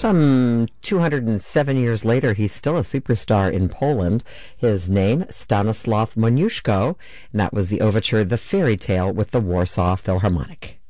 Some 207 years later, he's still a superstar in Poland. His name, Stanislaw Moniuszko, and that was the overture The Fairy Tale with the Warsaw Philharmonic.